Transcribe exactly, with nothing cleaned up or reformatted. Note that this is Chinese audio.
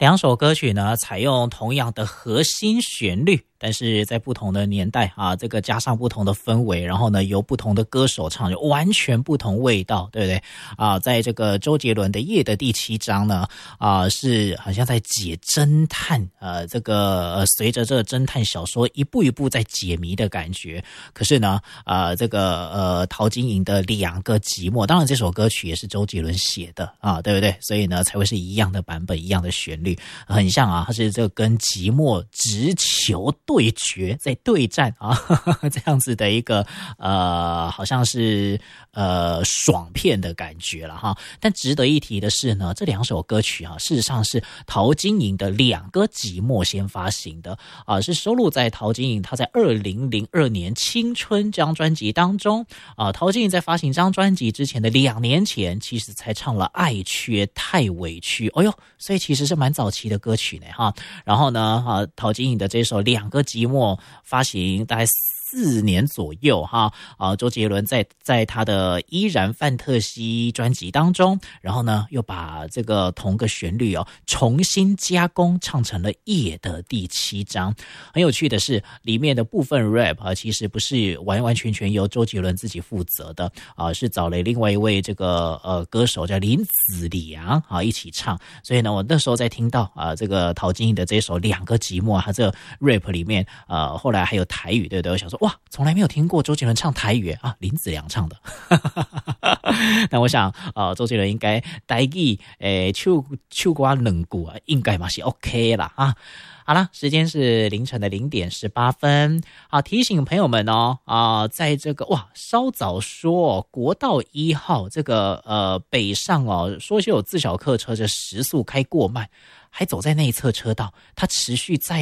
两首歌曲呢，采用同样的核心旋律，但是在不同的年代啊，这个加上不同的氛围，然后呢，由不同的歌手唱，就完全不同味道，对不对？啊，在这个周杰伦的《夜》的第七章呢，啊，是好像在解侦探，呃，这个、呃、随着这个侦探小说一步一步在解谜的感觉。可是呢，呃，这个呃，陶晶莹的《两个寂寞》，当然这首歌曲也是周杰伦写的啊，对不对？所以呢，才会是一样的版本，一样的旋律。很像啊，它是这个跟寂寞直球对决，在对战啊，呵呵这样子的一个呃，好像是呃爽片的感觉了哈。但值得一提的是呢，这两首歌曲啊，事实上是陶晶莹的《两个寂寞》先发行的啊，是收录在陶晶莹她在二零零二年《青春》这张专辑当中啊。陶晶莹在发行这张专辑之前的两年前，其实才唱了《爱缺太委屈》，哎呦，所以其实是蛮早期的歌曲呢哈。然后呢，啊，陶晶莹的这首《两个寂寞》发行大概四年左右哈，啊，周杰伦在在他的《依然范特西》专辑当中，然后呢又把这个同个旋律哦重新加工，唱成了《夜》的第七章。很有趣的是，里面的部分 rap 啊，其实不是完完全全由周杰伦自己负责的啊，是找了另外一位这个呃歌手叫林子良啊一起唱。所以呢，我那时候在听到啊这个陶晶莹的这首《两个寂寞》，他这个 rap 里面呃后来还有台语，对不对？我想说，哇，从来没有听过周杰伦唱台语啊，林子良唱的。那我想，呃，周杰伦应该台语诶，唱唱歌两句啊，应该嘛是 OK 啦啊。好啦，时间是凌晨的零点十八分。好，提醒朋友们哦，啊、呃，在这个哇，稍早说、哦、国道一号这个呃北上哦，说是有自小客车这时速开过慢，还走在内侧车道，它持续在。